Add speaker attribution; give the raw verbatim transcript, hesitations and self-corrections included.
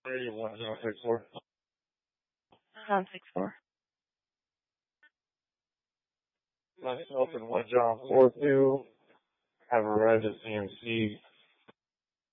Speaker 1: one zero six four.
Speaker 2: John six four.
Speaker 1: Myself and one John four two have arrived at C M C.